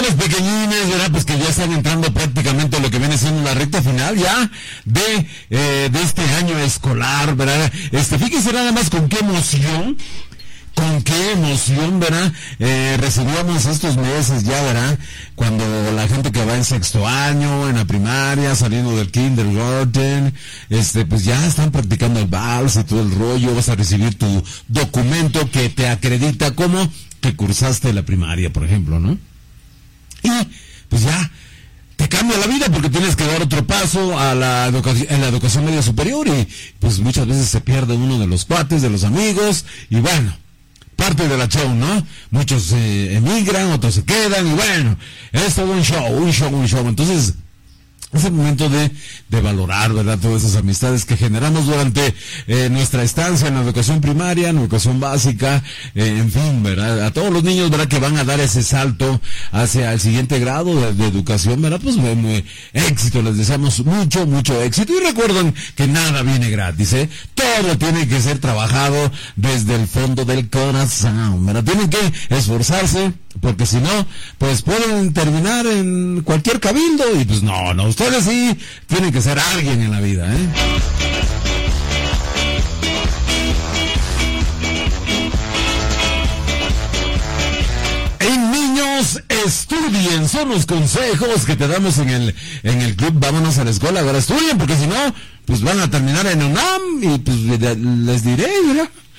los pequeñines, ¿verdad? Pues que ya están entrando prácticamente a lo que viene siendo la recta final ya de este año escolar, ¿verdad? Fíjense nada más con qué emoción, ¿verdad? Recibíamos estos meses ya, ¿verdad? Cuando la gente que va en sexto año, en la primaria, saliendo del kindergarten, pues ya están practicando el vals y todo el rollo, vas a recibir tu documento que te acredita como que cursaste la primaria, por ejemplo, ¿no? Y, pues ya, te cambia la vida porque tienes que dar otro paso en la educación media superior y, pues muchas veces se pierde uno de los cuates, de los amigos, y bueno, parte de la show, ¿no? Muchos emigran, otros se quedan, y bueno, es todo un show. Entonces, es el momento de valorar, ¿verdad? Todas esas amistades que generamos durante nuestra estancia en la educación primaria, en la educación básica, en fin, ¿verdad? A todos los niños, ¿verdad? Que van a dar ese salto hacia el siguiente grado de educación, ¿verdad? Pues muy éxito, les deseamos mucho éxito. Y recuerden que nada viene gratis, ¿eh? Todo tiene que ser trabajado desde el fondo del corazón, ¿verdad? Tienen que esforzarse, porque si no, pues pueden terminar en cualquier cabildo, y pues no, ustedes sí tienen que ser alguien en la vida, ¿eh? En Niños Estudien, son los consejos que te damos en el club Vámonos a la Escuela. Ahora estudien, porque si no, pues van a terminar en UNAM, y pues les diré, ¿verdad?